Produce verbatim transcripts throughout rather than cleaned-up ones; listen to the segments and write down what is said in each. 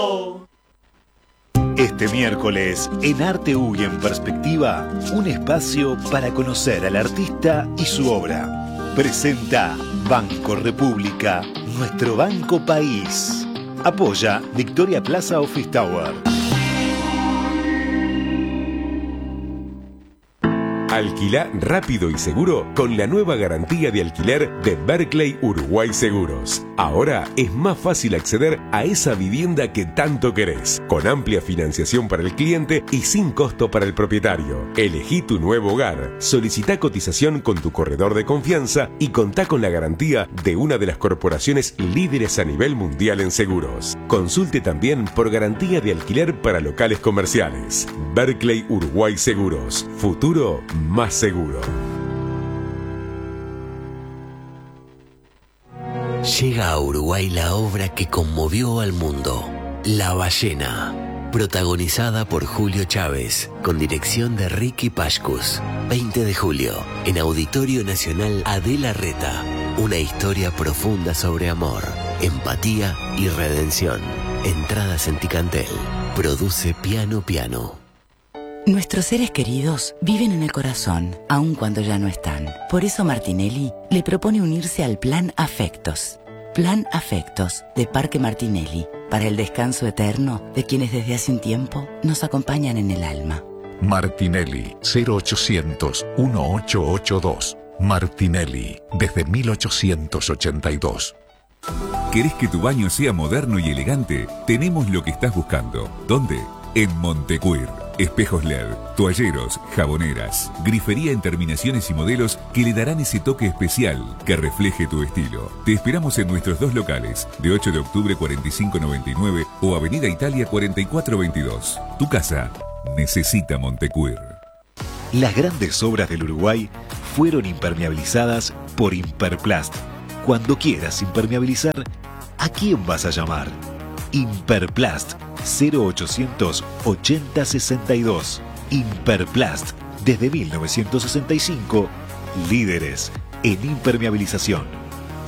Este miércoles, en Arte U y en Perspectiva, un espacio para conocer al artista y su obra. Presenta Banco República, nuestro banco país. Apoya Victoria Plaza Office Tower. Alquilá rápido y seguro con la nueva garantía de alquiler de Berkeley Uruguay Seguros. Ahora es más fácil acceder a esa vivienda que tanto querés, con amplia financiación para el cliente y sin costo para el propietario. Elegí tu nuevo hogar, solicitá cotización con tu corredor de confianza y contá con la garantía de una de las corporaciones líderes a nivel mundial en seguros. Consulte también por garantía de alquiler para locales comerciales. Berkeley Uruguay Seguros. Futuro más seguro. Llega a Uruguay la obra que conmovió al mundo, La Ballena, protagonizada por Julio Chávez, con dirección de Ricky Pashkus. veinte de julio, en Auditorio Nacional Adela Reta, una historia profunda sobre amor, empatía y redención. Entradas en Ticantel. Produce Piano Piano. Nuestros seres queridos viven en el corazón, aun cuando ya no están. Por eso Martinelli le propone unirse al Plan Afectos. Plan Afectos de Parque Martinelli, para el descanso eterno de quienes desde hace un tiempo nos acompañan en el alma. Martinelli, cero ochocientos, dieciocho ochenta y dos. Martinelli, desde mil ochocientos ochenta y dos. ¿Querés que tu baño sea moderno y elegante? Tenemos lo que estás buscando. ¿Dónde? En Montecuir. Espejos L E D, toalleros, jaboneras, grifería en terminaciones y modelos que le darán ese toque especial que refleje tu estilo. Te esperamos en nuestros dos locales, de ocho de octubre cuarenta y cinco noventa y nueve o Avenida Italia cuarenta y cuatro veintidós. Tu casa necesita Montecuir. Las grandes obras del Uruguay fueron impermeabilizadas por Imperplast. Cuando quieras impermeabilizar, ¿a quién vas a llamar? Imperplast, cero ochocientos ochenta sesenta y dos. Imperplast, desde mil novecientos sesenta y cinco, líderes en impermeabilización.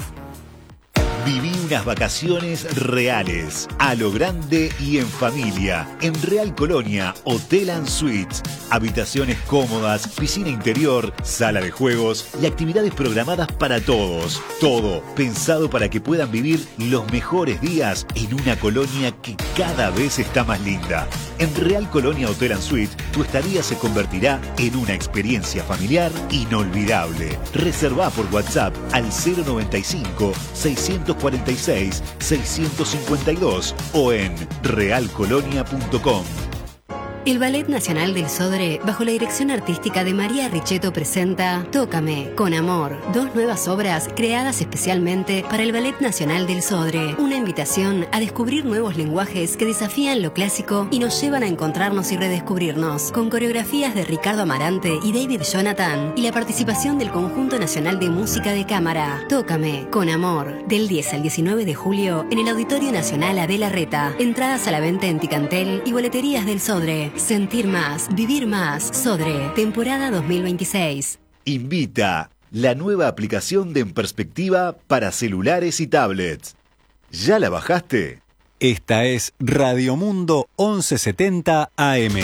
Viví unas vacaciones reales, a lo grande y en familia, en Real Colonia Hotel and Suites. Habitaciones cómodas, piscina interior, sala de juegos y actividades programadas para todos. Todo pensado para que puedan vivir los mejores días en una colonia que cada vez está más linda. En Real Colonia Hotel and Suites, tu estadía se convertirá en una experiencia familiar inolvidable. Reservá por WhatsApp al cero noventa y cinco, seiscientos cuarenta y seis, seiscientos cincuenta y dos o en real colonia punto com. El Ballet Nacional del Sodre, bajo la dirección artística de María Richetto, presenta Tócame, con amor, dos nuevas obras creadas especialmente para el Ballet Nacional del Sodre. Una invitación a descubrir nuevos lenguajes que desafían lo clásico y nos llevan a encontrarnos y redescubrirnos, con coreografías de Ricardo Amarante y David Jonathan y la participación del Conjunto Nacional de Música de Cámara. Tócame, con amor, del diez al diecinueve de julio en el Auditorio Nacional Adela Reta. Entradas a la venta en Ticantel y boleterías del Sodre. Sentir más, vivir más. Sodre, temporada dos mil veintiséis. Invita la nueva aplicación de En Perspectiva para celulares y tablets. ¿Ya la bajaste? Esta es Radio Mundo once setenta A M.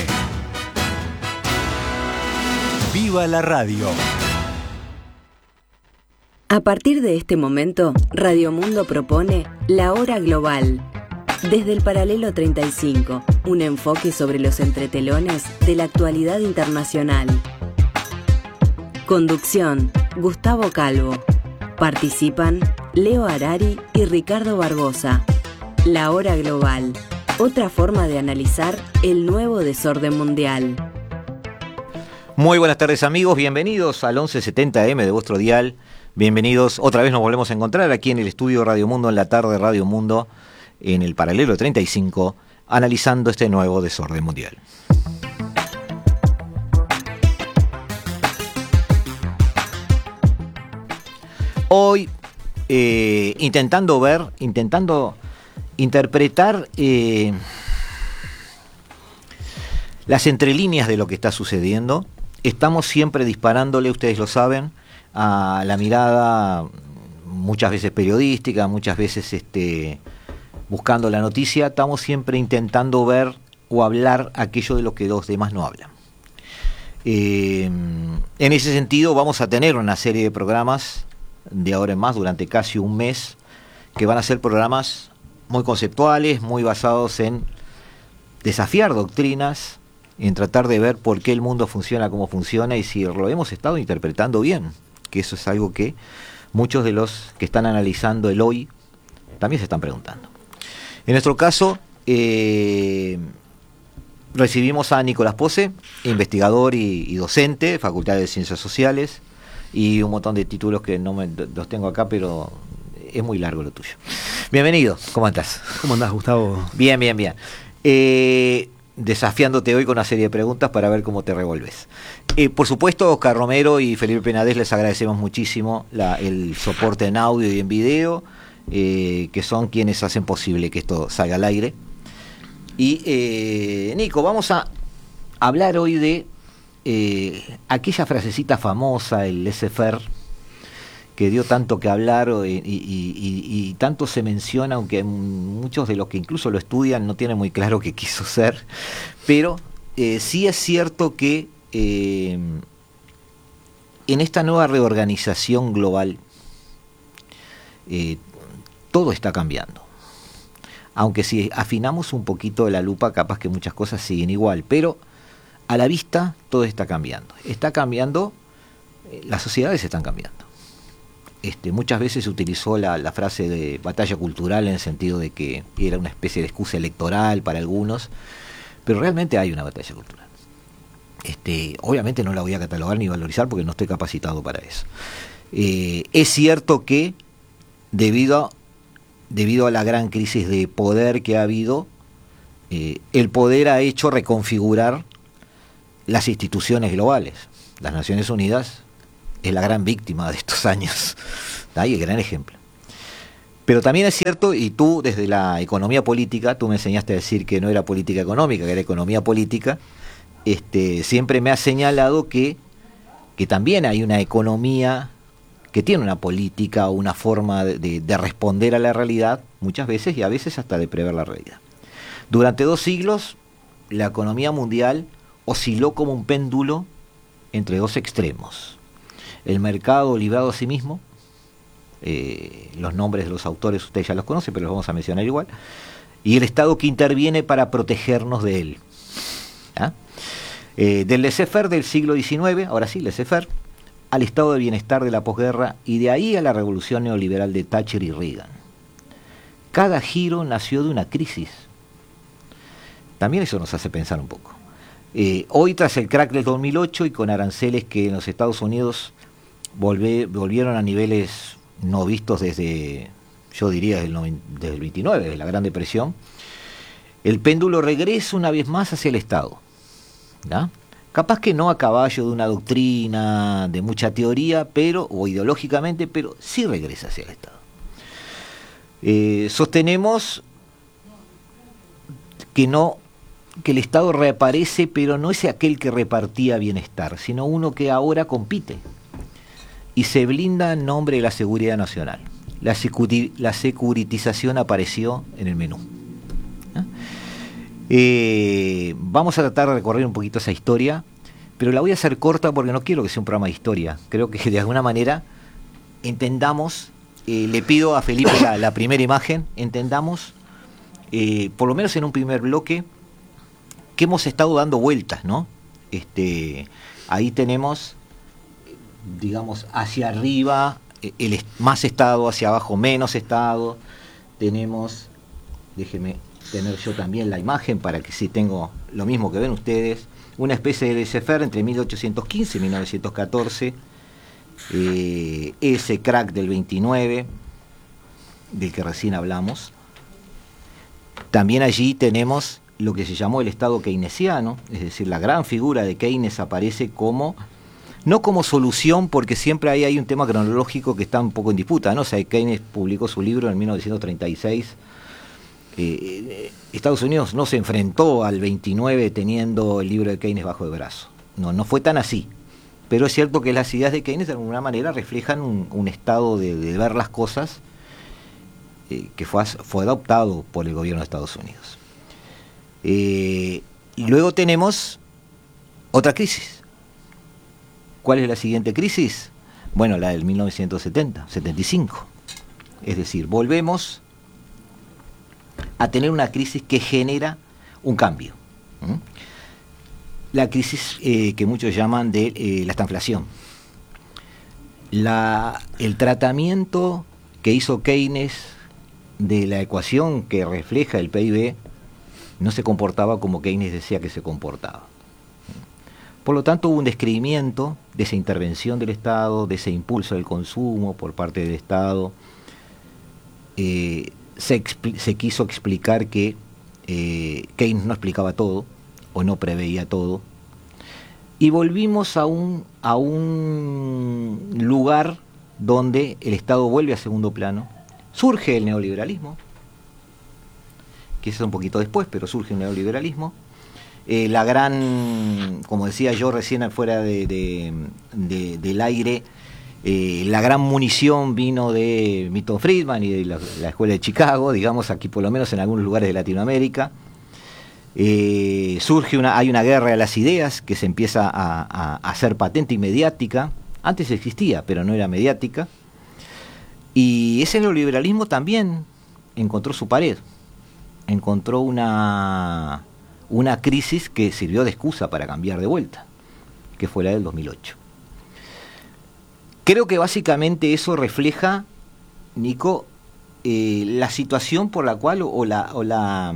¡Viva la radio! A partir de este momento, Radio Mundo propone La Hora Global. Desde el paralelo treinta y cinco, un enfoque sobre los entretelones de la actualidad internacional. Conducción, Gustavo Calvo. Participan Leo Harari y Ricardo Barbosa. La Hora Global, otra forma de analizar el nuevo desorden mundial. Muy buenas tardes, amigos, bienvenidos al once setenta A M de vuestro dial. Bienvenidos, otra vez nos volvemos a encontrar aquí en el estudio Radio Mundo, en la tarde Radio Mundo, en el paralelo treinta y cinco, analizando este nuevo desorden mundial. Hoy, eh, intentando ver, intentando interpretar eh, las entrelíneas de lo que está sucediendo, estamos siempre disparándole, ustedes lo saben, a la mirada muchas veces periodística, muchas veces este buscando la noticia, estamos siempre intentando ver o hablar aquello de lo que los demás no hablan. Eh, en ese sentido vamos a tener una serie de programas de ahora en más durante casi un mes que van a ser programas muy conceptuales, muy basados en desafiar doctrinas, en tratar de ver por qué el mundo funciona como funciona y si lo hemos estado interpretando bien, que eso es algo que muchos de los que están analizando el hoy también se están preguntando. En nuestro caso, eh, recibimos a Nicolás Pose, investigador y, y docente de Facultad de Ciencias Sociales, y un montón de títulos que no me, los tengo acá, pero es muy largo lo tuyo. Bienvenido, ¿cómo estás? ¿Cómo andás, Gustavo? Bien, bien, bien. Eh, desafiándote hoy con una serie de preguntas para ver cómo te revuelves. Eh, por supuesto, Oscar Romero y Felipe Penades les agradecemos muchísimo la, el soporte en audio y en video, eh, que son quienes hacen posible que esto salga al aire. Y, eh, Nico, vamos a hablar hoy de eh, aquella frasecita famosa, el laissez-faire, que dio tanto que hablar y, y, y, y tanto se menciona, aunque muchos de los que incluso lo estudian no tienen muy claro qué quiso ser, pero eh, sí es cierto que eh, en esta nueva reorganización global eh, todo está cambiando. Aunque si afinamos un poquito la lupa, capaz que muchas cosas siguen igual, pero a la vista todo está cambiando. Está cambiando, eh, las sociedades están cambiando. Este, muchas veces se utilizó la, la frase de batalla cultural en el sentido de que era una especie de excusa electoral para algunos, pero realmente hay una batalla cultural. Este, obviamente no la voy a catalogar ni valorizar porque no estoy capacitado para eso. Eh, es cierto que debido a, debido a la gran crisis de poder que ha habido, eh, el poder ha hecho reconfigurar las instituciones globales. Las Naciones Unidas es la gran víctima de estos años, y el gran ejemplo. Pero también es cierto, y tú desde la economía política, tú me enseñaste a decir que no era política económica, que era economía política, este, siempre me has señalado que, que también hay una economía que tiene una política o una forma de, de, de responder a la realidad, muchas veces, y a veces hasta de prever la realidad. Durante dos siglos, la economía mundial osciló como un péndulo entre dos extremos. El mercado librado a sí mismo, eh, los nombres de los autores ustedes ya los conocen, pero los vamos a mencionar igual, y el Estado que interviene para protegernos de él. ¿Ah? Eh, del laissez-faire del siglo diecinueve, ahora sí, laissez-faire, al estado de bienestar de la posguerra y de ahí a la revolución neoliberal de Thatcher y Reagan. Cada giro nació de una crisis. También eso nos hace pensar un poco. Eh, hoy, tras el crack del dos mil ocho y con aranceles que en los Estados Unidos volvé, volvieron a niveles no vistos desde, yo diría, desde el, desde el veintinueve, desde la Gran Depresión, el péndulo regresa una vez más hacia el Estado. ¿Ya? Capaz que no a caballo de una doctrina, de mucha teoría, pero o ideológicamente, pero sí regresa hacia el Estado. Eh, sostenemos que no, que el Estado reaparece, pero no es aquel que repartía bienestar, sino uno que ahora compite y se blinda en nombre de la seguridad nacional. La, secu- la securitización apareció en el menú. ¿Ah? Eh, vamos a tratar de recorrer un poquito esa historia, pero la voy a hacer corta porque no quiero que sea un programa de historia. Creo que de alguna manera entendamos, eh, le pido a Felipe la, la primera imagen, entendamos, eh, por lo menos en un primer bloque, que hemos estado dando vueltas, ¿no? Este, ahí tenemos, digamos, hacia arriba el est- más Estado, hacia abajo menos Estado. Tenemos, déjenme tener yo también la imagen para que sí tengo lo mismo que ven ustedes, una especie de laissez-faire entre mil ochocientos quince y mil novecientos catorce, eh, ese crack del veintinueve, del que recién hablamos. También allí tenemos lo que se llamó el Estado keynesiano, es decir, la gran figura de Keynes aparece como, no como solución, porque siempre ahí hay un tema cronológico que está un poco en disputa, ¿no? O sea, Keynes publicó su libro en mil novecientos treinta y seis, eh, Estados Unidos no se enfrentó al veintinueve teniendo el libro de Keynes bajo el brazo, no, no fue tan así, pero es cierto que las ideas de Keynes de alguna manera reflejan un, un estado de, de ver las cosas eh, que fue, fue adoptado por el gobierno de Estados Unidos. Eh, y luego tenemos otra crisis. ¿Cuál es la siguiente crisis? Bueno, la del mil novecientos setenta, setenta y cinco. Es decir, volvemos a tener una crisis que genera un cambio. ¿Mm? La crisis eh, que muchos llaman de eh, la estanflación. La, el tratamiento que hizo Keynes de la ecuación que refleja el P I B no se comportaba como Keynes decía que se comportaba. Por lo tanto, hubo un descreimiento de esa intervención del Estado, de ese impulso del consumo por parte del Estado. Eh, se, se quiso explicar que eh, Keynes no explicaba todo o no preveía todo. Y volvimos a un, a un lugar donde el Estado vuelve a segundo plano. Surge el neoliberalismo, que es un poquito después, pero surge el neoliberalismo. Eh, la gran, como decía yo recién fuera de, de, de, del aire, eh, la gran munición vino de Milton Friedman y de la, la Escuela de Chicago, digamos, aquí por lo menos en algunos lugares de Latinoamérica. Eh, surge una, hay una guerra de las ideas que se empieza a, a, a hacer patente y mediática. Antes existía, pero no era mediática. Y ese neoliberalismo también encontró su pared, encontró una, una crisis que sirvió de excusa para cambiar de vuelta, que fue la del dos mil ocho. Creo que básicamente eso refleja, Nico, eh, la situación por la cual, o la, o la,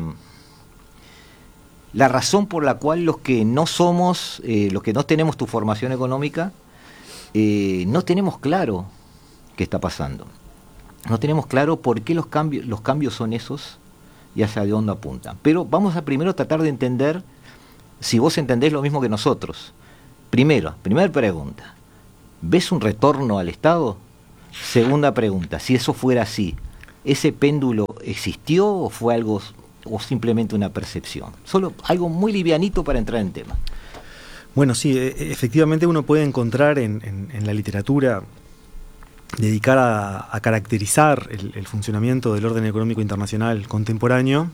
la razón por la cual los que no somos, eh, los que no tenemos tu formación económica, eh, no tenemos claro qué está pasando. No tenemos claro por qué los cambios, los cambios son esos y hacia dónde apuntan. Pero vamos a primero tratar de entender si vos entendés lo mismo que nosotros. Primero, primera pregunta, ¿ves un retorno al Estado? Segunda pregunta, si eso fuera así, ¿ese péndulo existió o fue algo o simplemente una percepción? Solo algo muy livianito para entrar en tema. Bueno, sí, efectivamente uno puede encontrar en, en, en la literatura dedicada a, a caracterizar el, el funcionamiento del orden económico internacional contemporáneo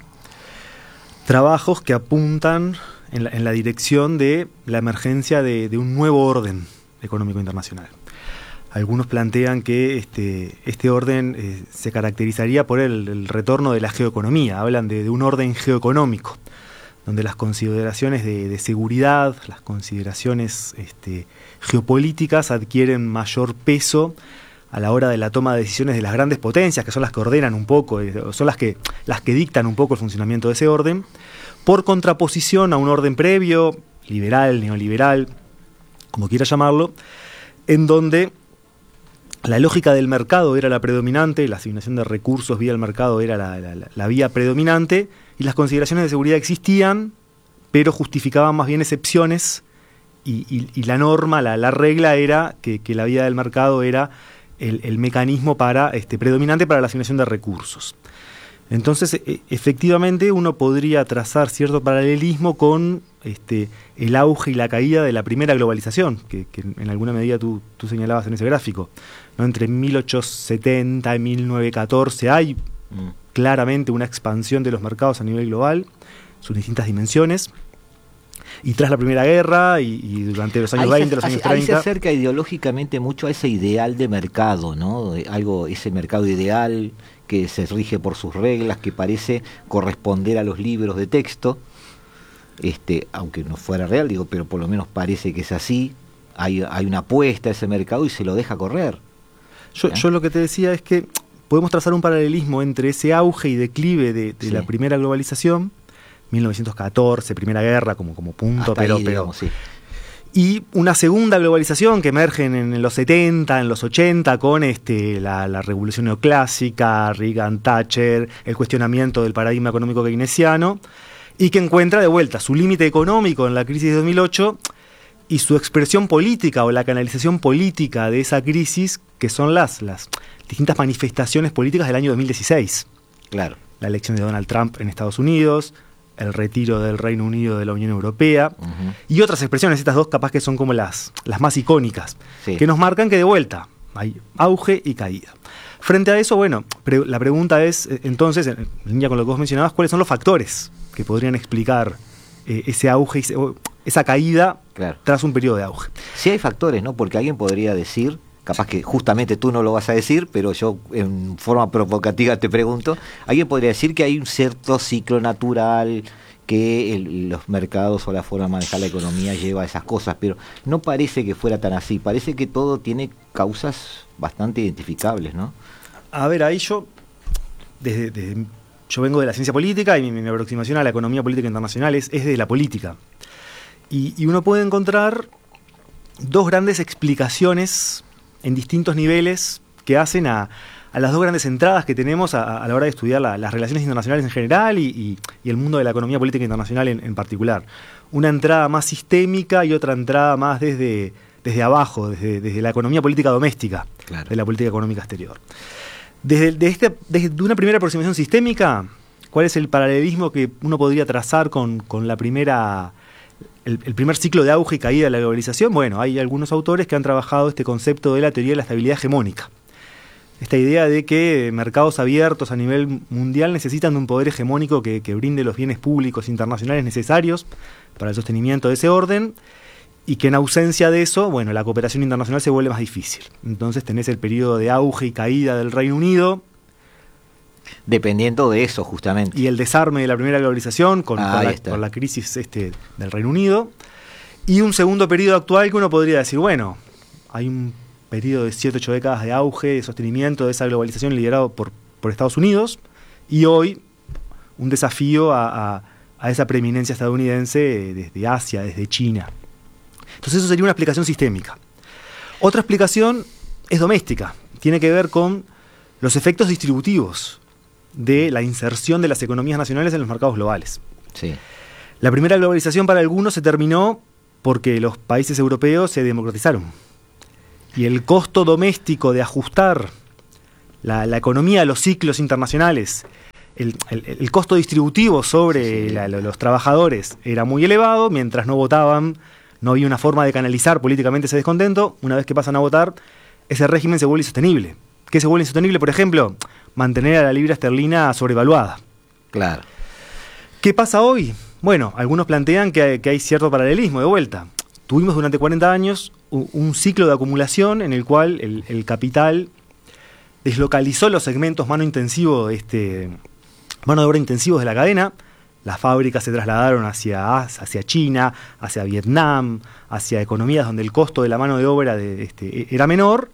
trabajos que apuntan en la, en la dirección de la emergencia de, de un nuevo orden económico internacional. Algunos plantean que este, este orden eh, se caracterizaría por el, el retorno de la geoeconomía. Hablan de, de un orden geoeconómico, donde las consideraciones de, de seguridad, las consideraciones este, geopolíticas adquieren mayor peso a la hora de la toma de decisiones de las grandes potencias, que son las que ordenan un poco, eh, son las que, las que dictan un poco el funcionamiento de ese orden, por contraposición a un orden previo, liberal, neoliberal, como quiera llamarlo, en donde la lógica del mercado era la predominante, la asignación de recursos vía el mercado era la, la, la vía predominante, y las consideraciones de seguridad existían, pero justificaban más bien excepciones, y, y, y la norma, la, la regla era que, que la vía del mercado era el, el mecanismo para, este, predominante para la asignación de recursos. Entonces, e, efectivamente, uno podría trazar cierto paralelismo con este, el auge y la caída de la primera globalización, que, que en alguna medida tú, tú señalabas en ese gráfico, ¿no? Entre mil ochocientos setenta y mil novecientos catorce hay mm. claramente una expansión de los mercados a nivel global, sus distintas dimensiones. Y tras la Primera Guerra y, y durante los años ahí veinte, se, los años treinta... Ahí se acerca ideológicamente mucho a ese ideal de mercado, ¿no? Algo, ese mercado ideal que se rige por sus reglas, que parece corresponder a los libros de texto, este, aunque no fuera real, digo, pero por lo menos parece que es así. Hay, hay una apuesta a ese mercado y se lo deja correr. Yo, ¿eh? yo lo que te decía es que podemos trazar un paralelismo entre ese auge y declive de, de sí. la primera globalización, mil novecientos catorce, Primera Guerra como, como punto, hasta pero, ahí, pero digamos, sí. Y una segunda globalización que emerge en los setenta, en los ochenta, con este, la, la revolución neoclásica, Reagan, Thatcher, el cuestionamiento del paradigma económico keynesiano, y que encuentra de vuelta su límite económico en la crisis de dos mil ocho y su expresión política o la canalización política de esa crisis, que son las, las distintas manifestaciones políticas del año dos mil dieciséis. Claro. La elección de Donald Trump en Estados Unidos, el retiro del Reino Unido de la Unión Europea, uh-huh. y otras expresiones, estas dos capaz que son como las, las más icónicas, sí. que nos marcan que de vuelta hay auge y caída. Frente a eso, bueno, pre- la pregunta es, entonces, en línea con lo que vos mencionabas, ¿cuáles son los factores que podrían explicar eh, ese auge, ese, esa caída claro. tras un periodo de auge? Sí hay factores, ¿no? Porque alguien podría decir, capaz que justamente tú no lo vas a decir, pero yo en forma provocativa te pregunto, alguien podría decir que hay un cierto ciclo natural, que el, los mercados o la forma de manejar la economía lleva a esas cosas, pero no parece que fuera tan así, parece que todo tiene causas bastante identificables, ¿no? A ver, ahí yo, desde, desde, yo vengo de la ciencia política y mi, mi aproximación a la economía política internacional es, es de la política. Y, y uno puede encontrar dos grandes explicaciones en distintos niveles que hacen a, a las dos grandes entradas que tenemos a, a la hora de estudiar la, las relaciones internacionales en general y, y, y el mundo de la economía política internacional en, en particular. Una entrada más sistémica y otra entrada más desde, desde abajo, desde, desde la economía política doméstica, claro. de la política económica exterior. Desde, de este, desde una primera aproximación sistémica, ¿cuál es el paralelismo que uno podría trazar con, con la primera... El, el primer ciclo de auge y caída de la globalización? Bueno, hay algunos autores que han trabajado este concepto de la teoría de la estabilidad hegemónica. Esta idea de que mercados abiertos a nivel mundial necesitan de un poder hegemónico que, que brinde los bienes públicos internacionales necesarios para el sostenimiento de ese orden y que en ausencia de eso, bueno, la cooperación internacional se vuelve más difícil. Entonces tenés el periodo de auge y caída del Reino Unido, dependiendo de eso, justamente. Y el desarme de la primera globalización con, ah, con, la, con la crisis este del Reino Unido. Y un segundo periodo actual que uno podría decir, bueno, hay un periodo de siete, ocho décadas de auge, de sostenimiento de esa globalización liderado por, por Estados Unidos. Y hoy un desafío a, a, a esa preeminencia estadounidense desde Asia, desde China. Entonces eso sería una explicación sistémica. Otra explicación es doméstica. Tiene que ver con los efectos distributivos de la inserción de las economías nacionales en los mercados globales. Sí. La primera globalización para algunos se terminó porque los países europeos se democratizaron. Y el costo doméstico de ajustar la, la economía a los ciclos internacionales, el, el, el costo distributivo sobre sí. la, los trabajadores era muy elevado, mientras no votaban, no había una forma de canalizar políticamente ese descontento. Una vez que pasan a votar, ese régimen se vuelve insostenible. ¿Qué se vuelve insostenible? Por ejemplo, mantener a la libra esterlina sobrevaluada. Claro. ¿Qué pasa hoy? Bueno, algunos plantean que hay, que hay cierto paralelismo de vuelta. Tuvimos durante cuarenta años un, un ciclo de acumulación en el cual el, el capital deslocalizó los segmentos mano intensivo, este, mano de obra intensivos de la cadena. Las fábricas se trasladaron hacia, hacia China, hacia Vietnam, hacia economías donde el costo de la mano de obra de, este, era menor.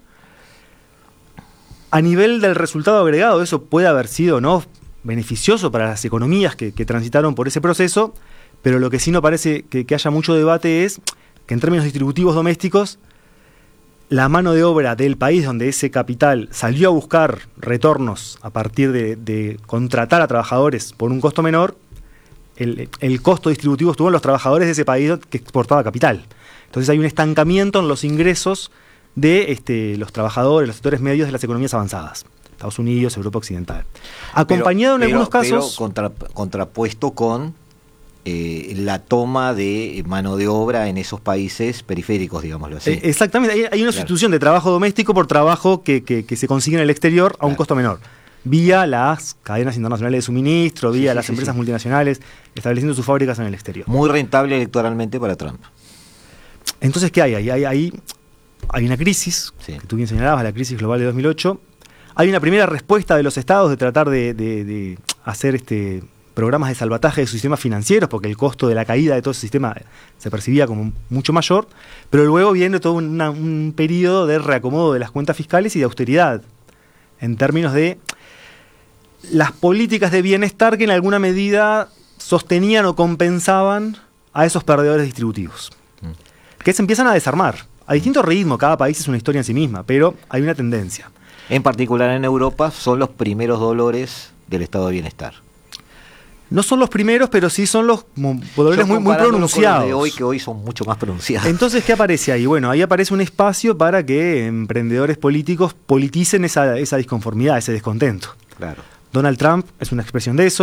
A nivel del resultado agregado, eso puede haber sido no beneficioso para las economías que, que transitaron por ese proceso, pero lo que sí no parece que, que haya mucho debate es que en términos distributivos domésticos, la mano de obra del país donde ese capital salió a buscar retornos a partir de, de contratar a trabajadores por un costo menor, el, el costo distributivo estuvo en los trabajadores de ese país que exportaba capital. Entonces hay un estancamiento en los ingresos de este, los trabajadores, los sectores medios de las economías avanzadas, Estados Unidos, Europa Occidental. Acompañado pero, en algunos pero, casos... Pero contra, contrapuesto con eh, la toma de mano de obra en esos países periféricos, digámoslo así. Eh, exactamente, hay, hay una sustitución claro. de trabajo doméstico por trabajo que, que, que se consigue en el exterior a claro. un costo menor, vía las cadenas internacionales de suministro, vía sí, las sí, empresas sí. multinacionales, estableciendo sus fábricas en el exterior. Muy rentable electoralmente para Trump. Entonces, ¿qué hay? Hay, hay, hay, hay una crisis, sí. que tú bien señalabas, la crisis global de dos mil ocho. Hay una primera respuesta de los estados de tratar de, de, de hacer este, programas de salvataje de sus sistemas financieros, porque el costo de la caída de todo ese sistema se percibía como mucho mayor, pero luego viene todo una, un periodo de reacomodo de las cuentas fiscales y de austeridad, en términos de las políticas de bienestar que en alguna medida sostenían o compensaban a esos perdedores distributivos, mm. que se empiezan a desarmar. A distinto ritmo, cada país es una historia en sí misma, pero hay una tendencia. En particular en Europa son los primeros dolores del estado de bienestar. No son los primeros, pero sí son los dolores muy, muy pronunciados. Con los de hoy, que hoy son mucho más pronunciados. Entonces, ¿qué aparece ahí? Bueno, ahí aparece un espacio para que emprendedores políticos politicen esa, esa disconformidad, ese descontento. Claro. Donald Trump es una expresión de eso,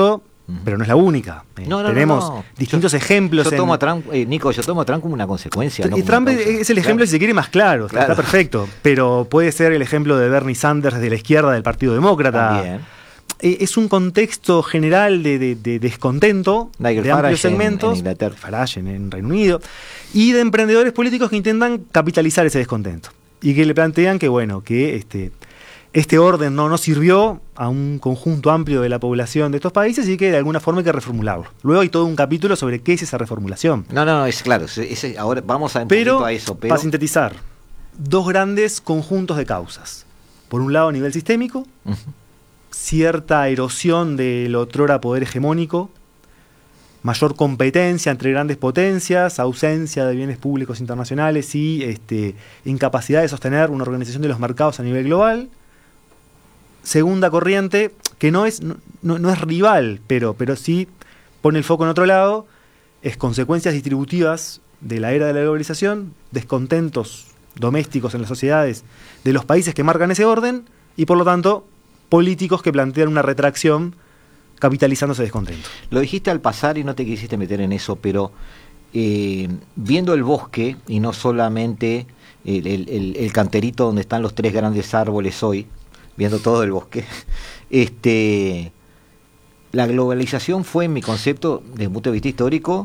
pero no es la única. Eh, no, no, tenemos no, no. distintos yo, ejemplos. Yo tomo en... a Trump, eh, Nico, yo tomo a Trump como una consecuencia. Y no Trump como es el ejemplo, claro. si se quiere, más claro, claro. Está, está perfecto. Pero puede ser el ejemplo de Bernie Sanders de la izquierda del Partido Demócrata. También. Eh, es un contexto general de, de, de descontento Nigel de Farage amplios segmentos. En, en Inglaterra. Farage en, en Reino Unido. Y de emprendedores políticos que intentan capitalizar ese descontento. Y que le plantean que, bueno, que este... Este orden no, no sirvió a un conjunto amplio de la población de estos países y que de alguna forma hay que reformularlo. Luego hay todo un capítulo sobre qué es esa reformulación. No, no, no, es claro. Es, es, ahora vamos a, un pero, a eso. Pero, para sintetizar, dos grandes conjuntos de causas. Por un lado, a nivel sistémico, uh-huh. cierta erosión del otrora poder hegemónico, mayor competencia entre grandes potencias, ausencia de bienes públicos internacionales y este, incapacidad de sostener una organización de los mercados a nivel global. Segunda corriente, que no es, no, no es rival, pero, pero sí pone el foco en otro lado, es consecuencias distributivas de la era de la globalización, descontentos domésticos en las sociedades de los países que marcan ese orden, y por lo tanto, políticos que plantean una retracción capitalizando ese descontento. Lo dijiste al pasar y no te quisiste meter en eso, pero eh, viendo el bosque, y no solamente el, el, el, el canterito donde están los tres grandes árboles hoy, viendo todo el bosque, este, la globalización fue, en mi concepto, desde un punto de vista histórico,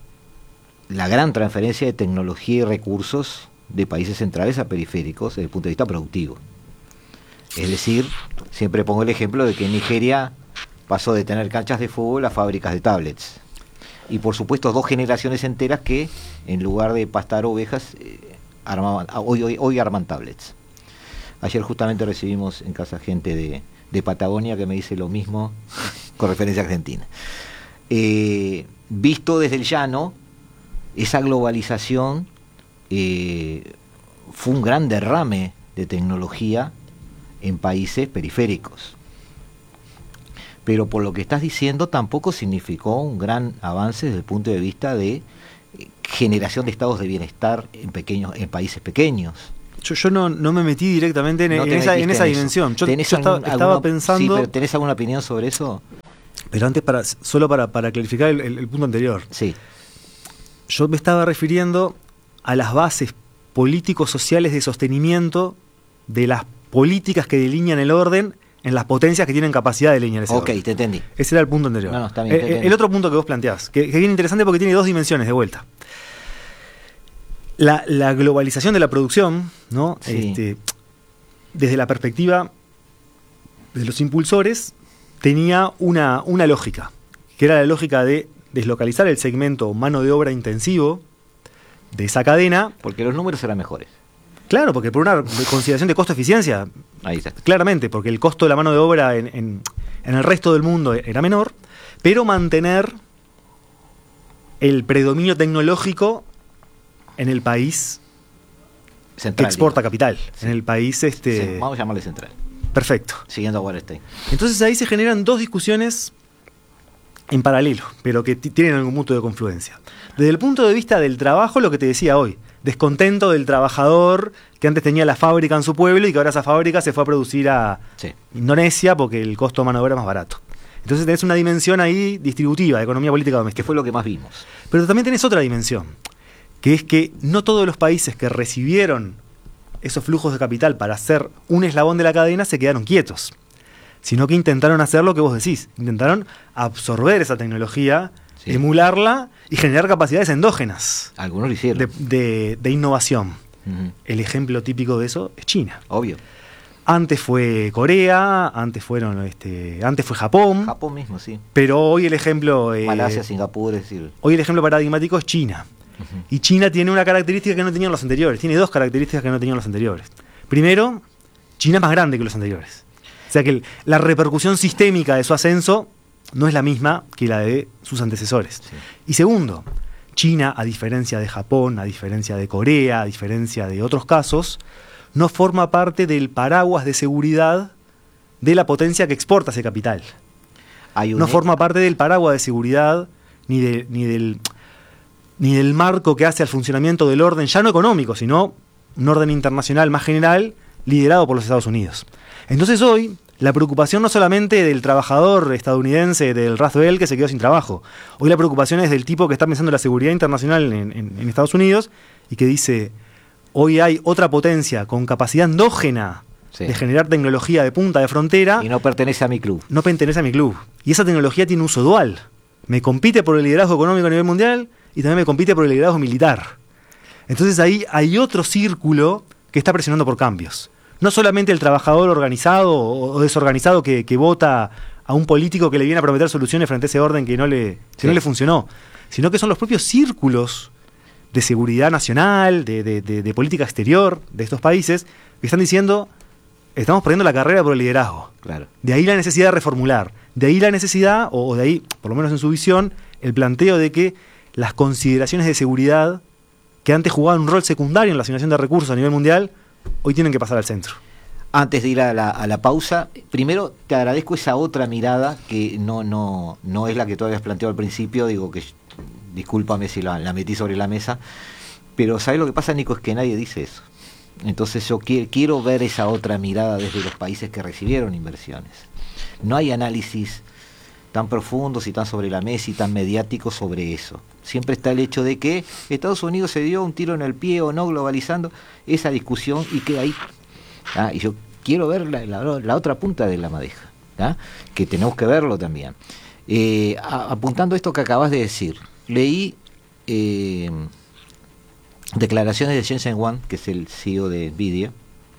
la gran transferencia de tecnología y recursos de países centrales a periféricos desde el punto de vista productivo. Es decir, siempre pongo el ejemplo de que en Nigeria pasó de tener canchas de fútbol a fábricas de tablets. Y por supuesto dos generaciones enteras que, en lugar de pastar ovejas, eh, armaban, hoy, hoy, hoy arman tablets. Ayer justamente recibimos en casa gente de, de Patagonia que me dice lo mismo con referencia a Argentina. Eh, visto desde el llano, esa globalización eh, fue un gran derrame de tecnología en países periféricos. Pero por lo que estás diciendo tampoco significó un gran avance desde el punto de vista de generación de estados de bienestar en, pequeños, en países pequeños. Yo, yo no, no me metí directamente en, no en, esa, en esa en dimensión. Yo, yo algún, estaba, alguna, estaba pensando... Sí, pero ¿tenés alguna opinión sobre eso? Pero antes, para solo para, para clarificar el, el, el punto anterior. Sí. Yo me estaba refiriendo a las bases políticos sociales de sostenimiento de las políticas que delinean el orden en las potencias que tienen capacidad de delinear ese Ok, orden. te entendí. Ese era el punto anterior. No, no, está bien, el, el otro punto que vos planteás, que, que es bien interesante porque tiene dos dimensiones de vuelta. La, la globalización de la producción, ¿no? Sí. Este, desde la perspectiva de los impulsores, tenía una, una lógica, que era la lógica de deslocalizar el segmento mano de obra intensivo de esa cadena. Porque los números eran mejores. Claro, porque por una consideración de costo-eficiencia, ahí está. Claramente, porque el costo de la mano de obra en, en, en el resto del mundo era menor, pero mantener el predominio tecnológico en el país central, que exporta digo. capital, sí. en el país... este sí, vamos a llamarle central. Perfecto. Siguiendo a Wallerstein. Entonces ahí se generan dos discusiones en paralelo, pero que t- tienen algún punto de confluencia. Desde el punto de vista del trabajo, lo que te decía hoy, descontento del trabajador que antes tenía la fábrica en su pueblo y que ahora esa fábrica se fue a producir a sí. Indonesia porque el costo de mano de obra es más barato. Entonces tenés una dimensión ahí distributiva, de economía política doméstica. Que fue lo que más vimos. Pero también tenés otra dimensión, que es que no todos los países que recibieron esos flujos de capital para ser un eslabón de la cadena se quedaron quietos, sino que intentaron hacer lo que vos decís, intentaron absorber esa tecnología, sí. emularla y generar capacidades endógenas. Algunos lo hicieron. De, de, de innovación. Uh-huh. El ejemplo típico de eso es China. Obvio. Antes fue Corea, antes fueron este, antes fue Japón. Japón mismo, sí. Pero hoy el ejemplo... Eh, Malasia, Singapur, es decir... Hoy el ejemplo paradigmático es China. Uh-huh. Y China tiene una característica que no tenían los anteriores. Tiene dos características que no tenían los anteriores. Primero, China es más grande que los anteriores. O sea que el, la repercusión sistémica de su ascenso no es la misma que la de sus antecesores. Sí. Y segundo, China, a diferencia de Japón, a diferencia de Corea, a diferencia de otros casos, no forma parte del paraguas de seguridad de la potencia que exporta ese capital. Hay no forma parte del paraguas de seguridad ni, de, ni, del, ni del marco que hace al funcionamiento del orden, ya no económico, sino un orden internacional más general liderado por los Estados Unidos. Entonces hoy, la preocupación no solamente del trabajador estadounidense del Roswell que se quedó sin trabajo. Hoy la preocupación es del tipo que está pensando en la seguridad internacional en, en, en Estados Unidos y que dice, hoy hay otra potencia con capacidad endógena sí. de generar tecnología de punta, de frontera. Y no pertenece a mi club. No pertenece a mi club. Y esa tecnología tiene uso dual. Me compite por el liderazgo económico a nivel mundial y también me compite por el liderazgo militar. Entonces ahí hay otro círculo que está presionando por cambios. No solamente el trabajador organizado o desorganizado que, que vota a un político que le viene a prometer soluciones frente a ese orden que no le, que sí. no le funcionó, sino que son los propios círculos de seguridad nacional, de, de, de, de política exterior de estos países, que están diciendo, estamos perdiendo la carrera por el liderazgo. Claro. De ahí la necesidad de reformular, de ahí la necesidad, o de ahí, por lo menos en su visión, el planteo de que las consideraciones de seguridad, que antes jugaban un rol secundario en la asignación de recursos a nivel mundial, hoy tienen que pasar al centro. Antes de ir a la, a la pausa, primero te agradezco esa otra mirada que no, no, no es la que tú habías planteado al principio, digo que discúlpame si la, la metí sobre la mesa, pero ¿sabes lo que pasa, Nico? Es que nadie dice eso. Entonces yo quiero, quiero ver esa otra mirada desde los países que recibieron inversiones. No hay análisis tan profundos y tan sobre la mesa y tan mediáticos sobre eso. Siempre está el hecho de que Estados Unidos se dio un tiro en el pie o no globalizando, esa discusión y queda ahí. ¿Ah? Y yo quiero ver la, la, la otra punta de la madeja, ¿ah? Que tenemos que verlo también. Eh, a, apuntando esto que acabas de decir, leí eh, declaraciones de Jensen Huang, que es el C E O de Nvidia,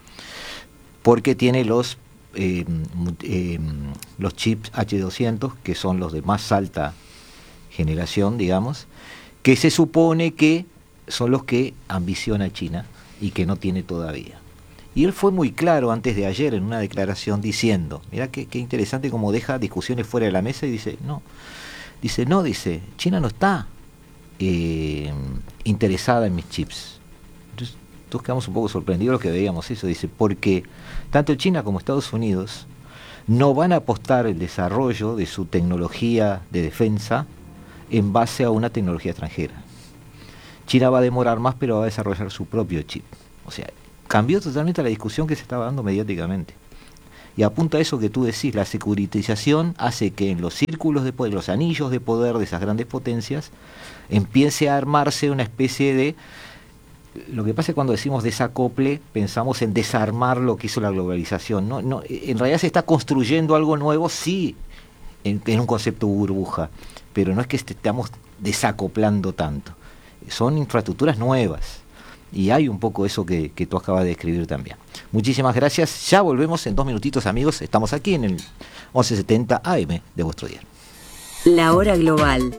porque tiene los eh, eh, los chips H doscientos, que son los de más alta generación, digamos, que se supone que son los que ambiciona China y que no tiene todavía. Y él fue muy claro antes de ayer en una declaración diciendo, mira qué, qué interesante cómo deja discusiones fuera de la mesa y dice, no, dice, no, dice, China no está eh, interesada en mis chips. Entonces, todos quedamos un poco sorprendidos los que veíamos eso, dice, porque tanto China como Estados Unidos no van a apostar el desarrollo de su tecnología de defensa en base a una tecnología extranjera. China va a demorar más, pero va a desarrollar su propio chip. O sea, cambió totalmente la discusión que se estaba dando mediáticamente. Y apunta a eso que tú decís, la securitización hace que en los círculos de poder, los anillos de poder de esas grandes potencias, empiece a armarse una especie de... Lo que pasa es que cuando decimos desacople, pensamos en desarmar lo que hizo la globalización. No, no, en realidad se está construyendo algo nuevo, sí, en, en un concepto burbuja, pero no es que estemos desacoplando tanto. Son infraestructuras nuevas. Y hay un poco eso que, que tú acabas de describir también. Muchísimas gracias. Ya volvemos en dos minutitos, amigos. Estamos aquí en el once setenta A M de vuestro diario. La hora global.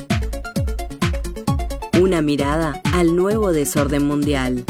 Una mirada al nuevo desorden mundial.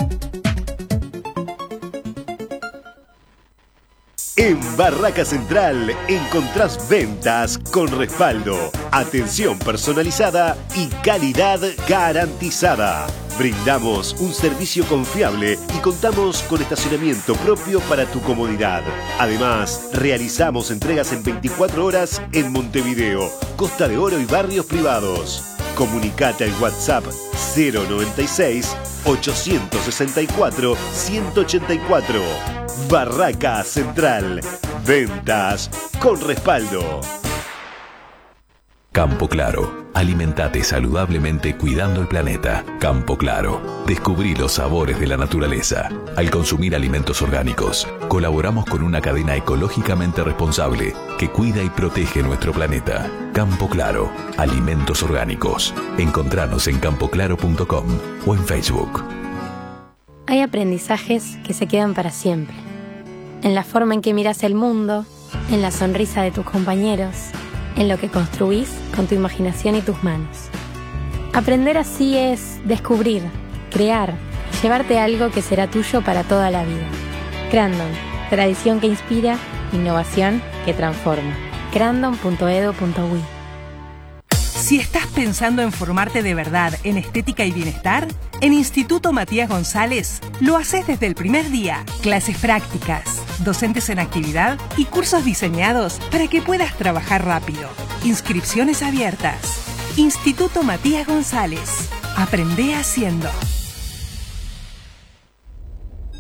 En Barraca Central encontrás ventas con respaldo, atención personalizada y calidad garantizada. Brindamos un servicio confiable y contamos con estacionamiento propio para tu comodidad. Además, realizamos entregas en veinticuatro horas en Montevideo, Costa de Oro y barrios privados. Comunicate al WhatsApp cero noventa y seis, ochocientos sesenta y cuatro, ciento ochenta y cuatro. Barraca Central. Ventas con respaldo. Campo Claro. Alimentate saludablemente cuidando el planeta. Campo Claro. Descubrí los sabores de la naturaleza. Al consumir alimentos orgánicos, colaboramos con una cadena ecológicamente responsable que cuida y protege nuestro planeta. Campo Claro. Alimentos orgánicos. Encontranos en campo claro punto com o en Facebook. Hay aprendizajes que se quedan para siempre. En la forma en que miras el mundo, en la sonrisa de tus compañeros, en lo que construís con tu imaginación y tus manos. Aprender así es descubrir, crear, llevarte algo que será tuyo para toda la vida. Crandon, tradición que inspira, innovación que transforma. crandon punto edu punto uy. Si estás pensando en formarte de verdad en estética y bienestar, en Instituto Matías González lo haces desde el primer día. Clases prácticas, docentes en actividad y cursos diseñados para que puedas trabajar rápido. Inscripciones abiertas. Instituto Matías González. Aprende haciendo.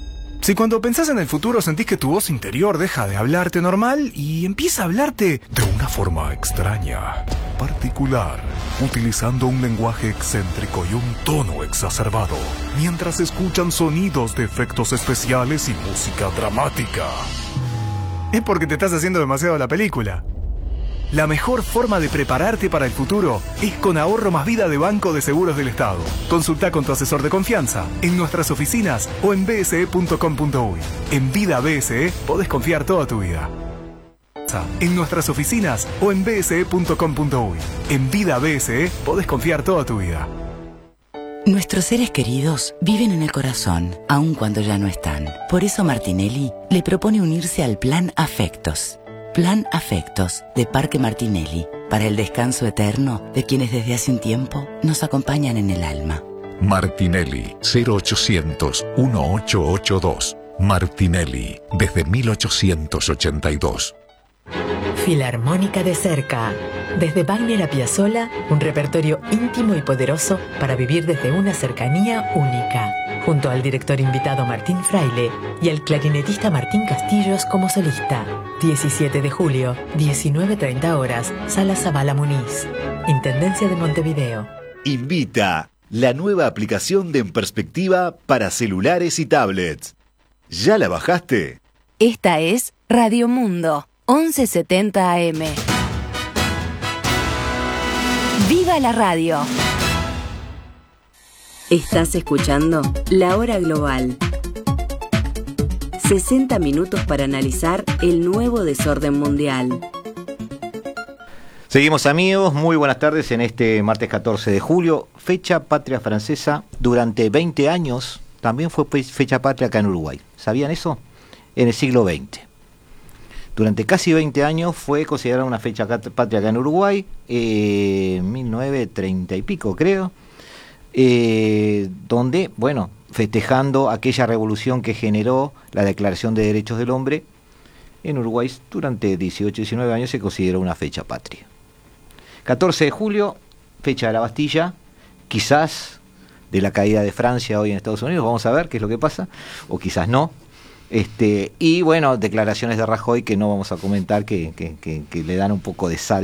Si cuando pensás en el futuro sentís que tu voz interior deja de hablarte normal y empieza a hablarte de una forma extraña, particular, utilizando un lenguaje excéntrico y un tono exacerbado, mientras escuchan sonidos de efectos especiales y música dramática, es porque te estás haciendo demasiado la película. La mejor forma de prepararte para el futuro es con Ahorro Más Vida de Banco de Seguros del Estado. Consulta con tu asesor de confianza en nuestras oficinas o en b s e punto com punto u y. En Vida B S E podés confiar toda tu vida. En nuestras oficinas o en b s e punto com punto u y. En Vida B S E podés confiar toda tu vida. Nuestros seres queridos viven en el corazón, aun cuando ya no están. Por eso Martinelli le propone unirse al Plan Afectos. Plan Afectos de Parque Martinelli, para el descanso eterno de quienes desde hace un tiempo nos acompañan en el alma. Martinelli, cero ochocientos, dieciocho ochenta y dos. Martinelli, desde mil ochocientos ochenta y dos. Filarmónica de cerca. Desde Wagner a Piazzolla, un repertorio íntimo y poderoso para vivir desde una cercanía única. Junto al director invitado Martín Fraile y al clarinetista Martín Castillos como solista. diecisiete de julio, diecinueve treinta horas, Sala Zabala Muniz. Intendencia de Montevideo. Invita la nueva aplicación de En Perspectiva para celulares y tablets. ¿Ya la bajaste? Esta es Radio Mundo, once setenta A M. ¡Viva la radio! Estás escuchando La Hora Global. sesenta minutos para analizar el nuevo desorden mundial. Seguimos, amigos, muy buenas tardes en este martes catorce de julio, fecha patria francesa. Durante veinte años también fue fecha patria acá en Uruguay. ¿Sabían eso? En el siglo veinte. Durante casi veinte años fue considerada una fecha patria acá en Uruguay, eh, mil novecientos treinta y pico creo, eh, donde, bueno, festejando aquella revolución que generó la Declaración de Derechos del Hombre, en Uruguay durante dieciocho, diecinueve años se consideró una fecha patria. catorce de julio, fecha de la Bastilla, quizás de la caída de Francia hoy en Estados Unidos, vamos a ver qué es lo que pasa, o quizás no. Este, y bueno, declaraciones de Rajoy que no vamos a comentar, que, que, que, que le dan un poco de sal